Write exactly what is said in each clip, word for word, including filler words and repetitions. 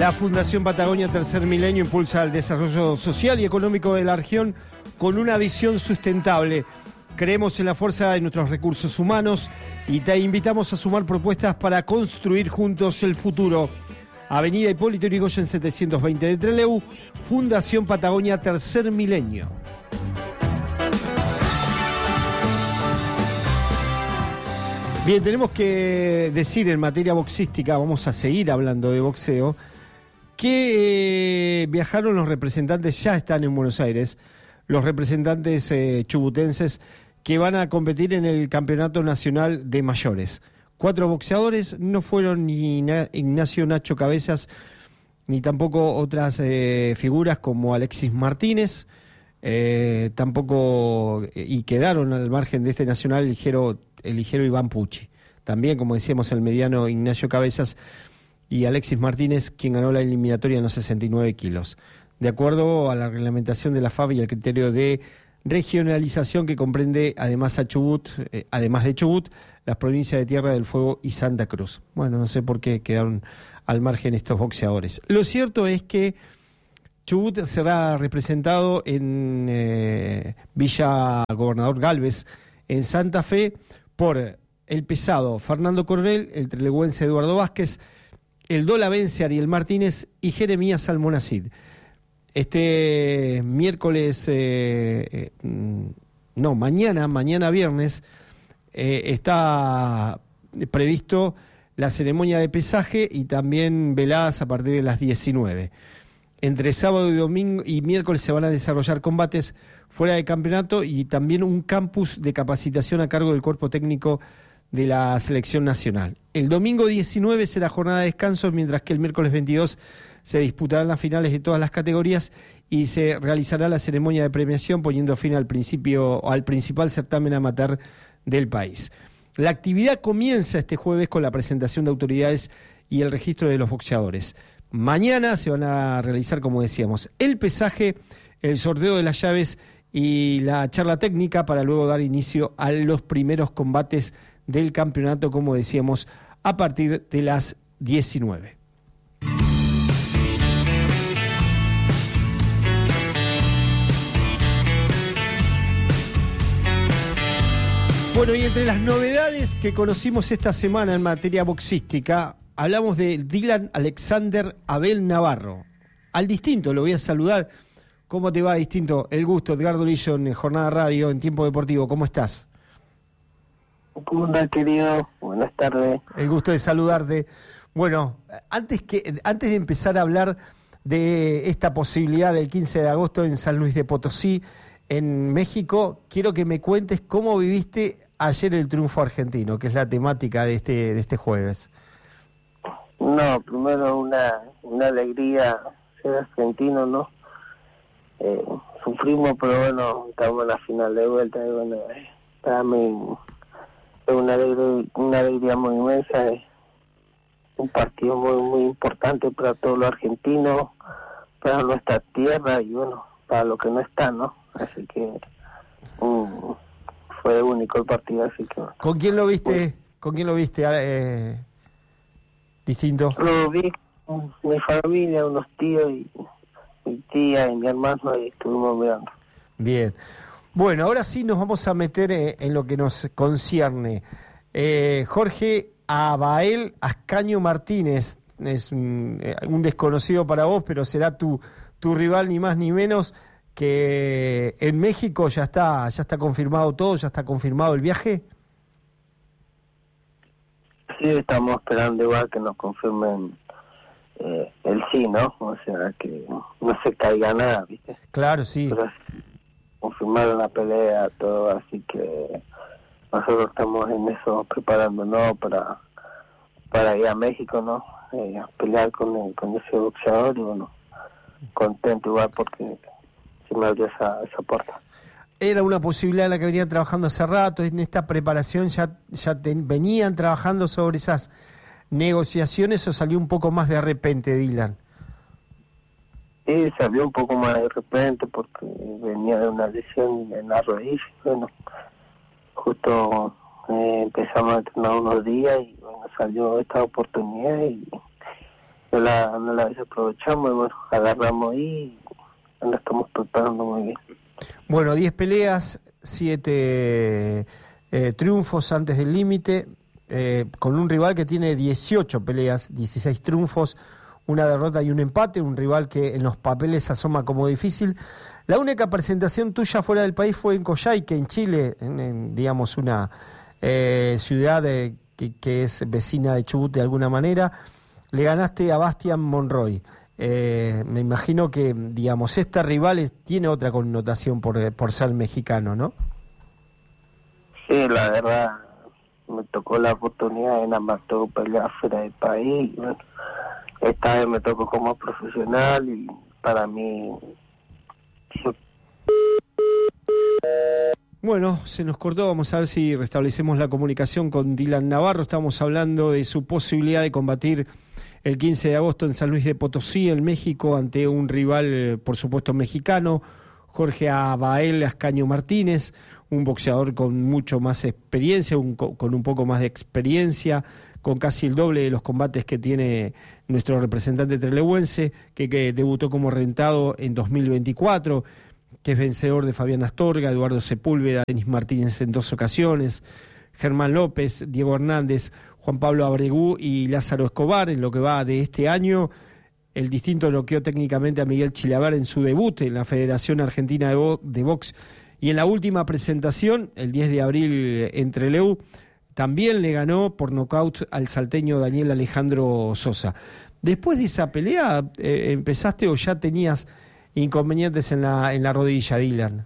La Fundación Patagonia Tercer Milenio impulsa el desarrollo social y económico de la región con una visión sustentable. Creemos en la fuerza de nuestros recursos humanos y te invitamos a sumar propuestas para construir juntos el futuro. Avenida Hipólito Yrigoyen setecientos veinte de Trelew, Fundación Patagonia Tercer Milenio. Bien, tenemos que decir en materia boxística, vamos a seguir hablando de boxeo, que eh, viajaron los representantes, ya están en Buenos Aires, los representantes eh, chubutenses que van a competir en el Campeonato Nacional de Mayores. Cuatro boxeadores, no fueron ni Ignacio Nacho Cabezas, ni tampoco otras eh, figuras como Alexis Martínez, eh, tampoco, y quedaron al margen de este nacional el ligero, el ligero Iván Pucci. También, como decíamos, el mediano Ignacio Cabezas y Alexis Martínez, quien ganó la eliminatoria en los sesenta y nueve kilos. De acuerdo a la reglamentación de la F A B y el criterio de regionalización que comprende además a Chubut, eh, además de Chubut, las provincias de Tierra del Fuego y Santa Cruz. Bueno, no sé por qué quedaron al margen estos boxeadores. Lo cierto es que Chubut será representado en eh, Villa Gobernador Galvez, en Santa Fe, por el pesado Fernando Coronel, el trelegüense Eduardo Vázquez, el dolavense Ariel Martínez y Jeremías Almonacid. Este miércoles, eh, eh, no, mañana, mañana viernes, eh, está previsto la ceremonia de pesaje y también veladas a partir de las diecinueve. Entre sábado y domingo y miércoles se van a desarrollar combates fuera de campeonato y también un campus de capacitación a cargo del cuerpo técnico de la selección nacional. El domingo diecinueve será jornada de descanso, mientras que el miércoles veintidós se disputarán las finales de todas las categorías y se realizará la ceremonia de premiación poniendo fin al principio al principal certamen amateur del país. La actividad comienza este jueves con la presentación de autoridades y el registro de los boxeadores. Mañana se van a realizar, como decíamos, el pesaje, el sorteo de las llaves y la charla técnica para luego dar inicio a los primeros combates del campeonato, como decíamos, a partir de las diecinueve. Bueno, y entre las novedades que conocimos esta semana en materia boxística, hablamos de Dylan Alexander Abel Navarro. Al Distinto, lo voy a saludar. ¿Cómo te va, Distinto? El gusto, Edgardo Lillo, en Jornada Radio, en Tiempo Deportivo. ¿Cómo estás? ¿Cómo andás, querido? Buenas tardes. El gusto de saludarte. Bueno, antes que antes de empezar a hablar de esta posibilidad del quince de agosto en San Luis de Potosí, en México, quiero que me cuentes cómo viviste ayer el triunfo argentino, que es la temática de este de este jueves. No, primero una, una alegría ser argentino, ¿no? Eh, sufrimos, pero bueno, estamos en la final de vuelta y bueno, eh, para mí es una alegría, una alegría muy inmensa, es un partido muy muy importante para todos los argentinos, para nuestra tierra y bueno, para los que no están, ¿no? Así que um, fue único el partido, así que... ¿Con quién lo viste? Bueno, ¿Con quién lo viste? Eh, Distinto. Lo vi con mi familia, unos tíos y mi tía y mi hermano, y estuvimos mirando. Bien. Bueno, ahora sí nos vamos a meter eh, en lo que nos concierne. Eh, Jorge Abael Ascaño Martínez es un, eh, un desconocido para vos, pero será tu, tu rival ni más ni menos. Que en México ya está ya está confirmado todo, ya está confirmado el viaje. Sí, estamos esperando igual que nos confirmen eh, el sí, ¿no? O sea, que no se caiga nada, ¿viste? Claro, sí. Pero confirmaron la pelea, todo, así que nosotros estamos en eso preparándonos para para ir a México, ¿no? Eh, a pelear con el, con ese boxeador y bueno, contento igual porque me abrió esa, esa puerta. Era una posibilidad en la que venían trabajando hace rato, en esta preparación ya, ya te, venían trabajando sobre esas negociaciones o salió un poco más de repente, Dylan. Sí, salió un poco más de repente porque venía de una lesión en la rodilla, bueno, justo eh, empezamos a entrenar unos días y bueno, salió esta oportunidad y, no la, no la desaprovechamos y bueno, agarramos ahí y la estamos preparando muy bien. Bueno, diez peleas, siete eh, triunfos antes del límite, eh, con un rival que tiene dieciocho peleas, dieciséis triunfos, una derrota y un empate, un rival que en los papeles asoma como difícil. La única presentación tuya fuera del país fue en Coyhaique, en Chile, en, en, digamos una eh, ciudad de, que, que es vecina de Chubut de alguna manera. Le ganaste a Bastian Monroy. Eh, me imagino que, digamos, esta rival es, tiene otra connotación por, por ser mexicano, ¿no? Sí, la verdad, me tocó la oportunidad en amateur pelear fuera del país. Y bueno, esta vez me tocó como profesional y para mí... Bueno, se nos cortó, vamos a ver si restablecemos la comunicación con Dylan Navarro. Estamos hablando de su posibilidad de combatir el quince de agosto en San Luis de Potosí, en México, ante un rival, por supuesto, mexicano, Jorge Abael Ascaño Martínez, un boxeador con mucho más experiencia, un, con un poco más de experiencia, con casi el doble de los combates que tiene nuestro representante trelewense, que, que debutó como rentado en dos mil veinticuatro, que es vencedor de Fabián Astorga, Eduardo Sepúlveda, Denis Martínez en dos ocasiones, Germán López, Diego Hernández, Juan Pablo Abregú y Lázaro Escobar. En lo que va de este año, el distinto noqueó técnicamente a Miguel Chilaver en su debut en la Federación Argentina de, Bo- de Box. Y en la última presentación, el diez de abril en Trelew, también le ganó por nocaut al salteño Daniel Alejandro Sosa. Después de esa pelea, eh, ¿empezaste o ya tenías inconvenientes en la en la rodilla, Dylan?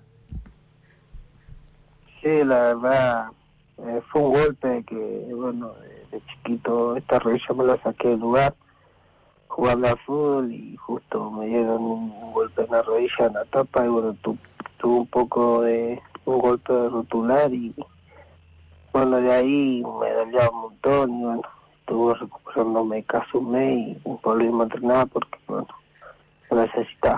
Sí, la verdad, eh, fue un golpe que, bueno, de, de chiquito esta rodilla me la saqué del lugar jugando al fútbol y justo me dieron un, un golpe en la rodilla, en la tapa y bueno, tu, tuve un poco de un golpe rotular y bueno, de ahí me dolía un montón y bueno, estuve recuperándome casi un mes y volvimos a entrenar porque bueno, lo necesitaba.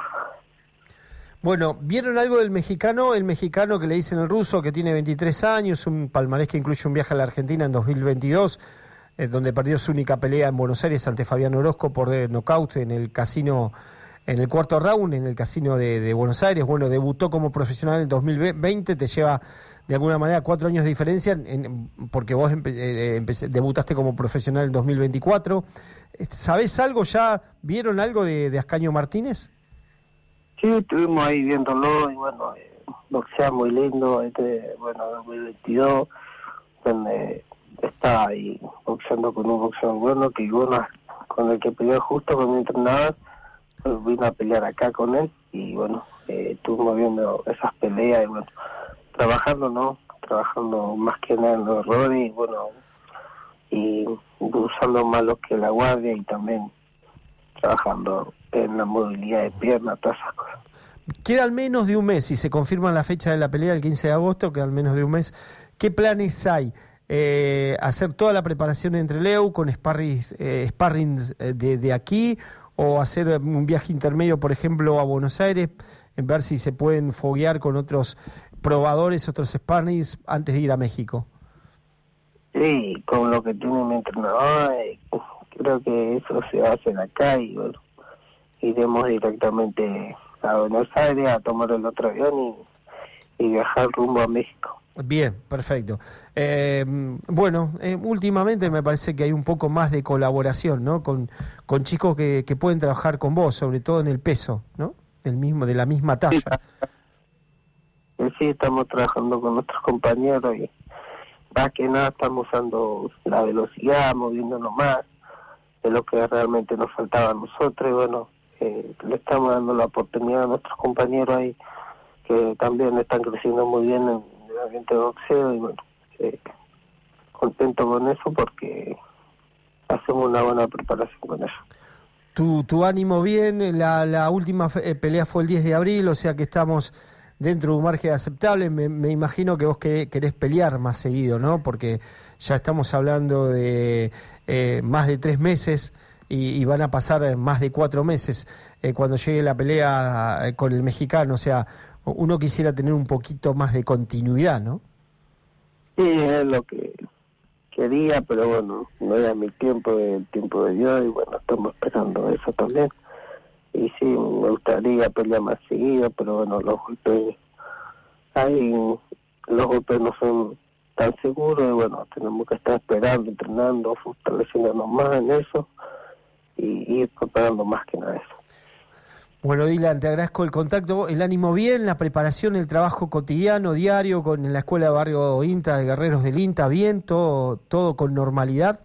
Bueno, ¿vieron algo del mexicano? El mexicano que le dicen el ruso, que tiene veintitrés años, un palmarés que incluye un viaje a la Argentina en dos mil veintidós, eh, donde perdió su única pelea en Buenos Aires ante Fabián Orozco por eh, nocaut en el casino, en el cuarto round, en el casino de, de Buenos Aires. Bueno, debutó como profesional en dos mil veinte, te lleva de alguna manera cuatro años de diferencia, en, porque vos empe, eh, empecé, debutaste como profesional en dos mil veinticuatro. ¿Sabés algo? ¿Ya vieron algo de, de Ascaño Martínez? Sí, estuvimos ahí viéndolo y bueno, eh, boxea muy lindo, este, bueno, dos mil veintidós, donde está ahí boxeando con un boxeador bueno, que bueno, con el que peleó justo con mi entrenador, pues vino a pelear acá con él y bueno, eh, estuvimos viendo esas peleas y bueno, trabajando, ¿no? Trabajando más que nada en los errores y bueno, y usando más lo que la guardia y también trabajando en la movilidad de piernas, todas esas cosas. Queda al menos de un mes, si se confirma la fecha de la pelea el quince de agosto, queda al menos de un mes. ¿Qué planes hay? Eh, ¿Hacer toda la preparación entre Trelew con sparrings, eh, sparrings de, de aquí o hacer un viaje intermedio, por ejemplo, a Buenos Aires, en ver si se pueden foguear con otros probadores, otros sparrings antes de ir a México? Sí, con lo que tiene mi entrenador, eh, creo que eso se hace acá y bueno, iremos directamente a Buenos Aires a tomar el otro avión y, y viajar rumbo a México. Bien, perfecto. Eh, bueno, eh, últimamente me parece que hay un poco más de colaboración, ¿no? Con, con chicos que, que pueden trabajar con vos, sobre todo en el peso, ¿no? El mismo, de la misma talla. Sí, sí, estamos trabajando con nuestros compañeros y más que nada estamos usando la velocidad, moviéndonos más de lo que realmente nos faltaba a nosotros y bueno, eh, le estamos dando la oportunidad a nuestros compañeros ahí que también están creciendo muy bien en el ambiente de boxeo y bueno, eh, contento con eso porque hacemos una buena preparación con eso. Tu, tu ánimo bien, la, la última fe, eh, pelea fue el diez de abril, o sea que estamos dentro de un margen aceptable. Me, me imagino que vos querés, querés pelear más seguido, ¿no? Porque ya estamos hablando de eh, más de tres meses y, y van a pasar más de cuatro meses eh, cuando llegue la pelea eh, con el mexicano. O sea, uno quisiera tener un poquito más de continuidad, ¿no? Sí, es lo que quería, pero bueno, no era mi tiempo, el tiempo de Dios y bueno, estamos esperando también. Y sí, me gustaría pelear más seguido, pero bueno, los golpes, hay, los golpes no son tan seguros y bueno, tenemos que estar esperando, entrenando, fortaleciéndonos más en eso y ir preparando más que nada eso. Bueno, Dylan, te agradezco el contacto, el ánimo bien, la preparación, el trabajo cotidiano, diario, con la escuela de barrio INTA, de Guerreros del INTA, bien, todo, todo con normalidad.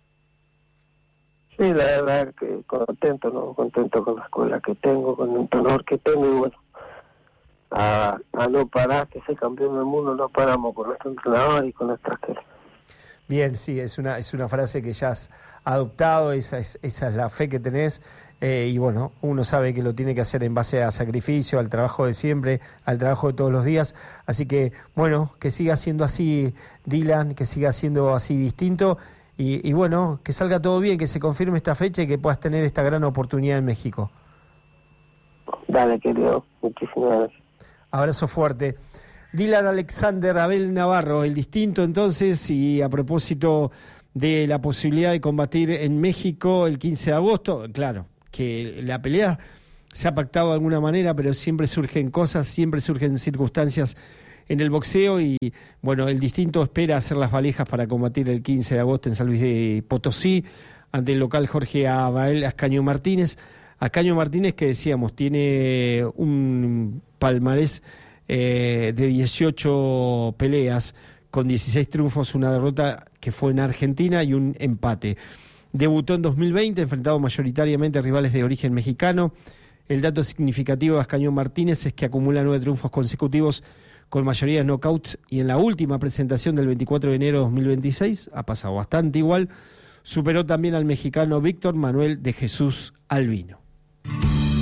Sí, la verdad que contento, ¿no? Contento con la escuela que tengo, con el entrenador que tengo y bueno, a, a no parar, que ser campeón del mundo, no paramos con nuestro entrenador y con nuestra escuela. Bien, sí, es una es una frase que ya has adoptado, esa es, esa es la fe que tenés, eh, y bueno, uno sabe que lo tiene que hacer en base a sacrificio, al trabajo de siempre, al trabajo de todos los días, así que bueno, que siga siendo así, Dylan, que siga siendo así distinto, y, y bueno, que salga todo bien, que se confirme esta fecha y que puedas tener esta gran oportunidad en México. Dale, querido, muchísimas gracias. Abrazo fuerte. Dylan Alexander Abel Navarro, el distinto entonces, y a propósito de la posibilidad de combatir en México el quince de agosto, claro, que la pelea se ha pactado de alguna manera, pero siempre surgen cosas, siempre surgen circunstancias en el boxeo y bueno, el distinto espera hacer las valijas para combatir el quince de agosto en San Luis de Potosí ante el local Jorge Abel Ascaño Martínez. Ascaño Martínez, que decíamos, tiene un palmarés Eh, de dieciocho peleas con dieciséis triunfos, una derrota que fue en Argentina y un empate. Debutó en dos mil veinte, enfrentado mayoritariamente a rivales de origen mexicano. El dato significativo de Ascaño Martínez es que acumula nueve triunfos consecutivos con mayoría de knockouts y en la última presentación del veinticuatro de enero de dos mil veintiséis, ha pasado bastante igual, superó también al mexicano Víctor Manuel de Jesús Albino.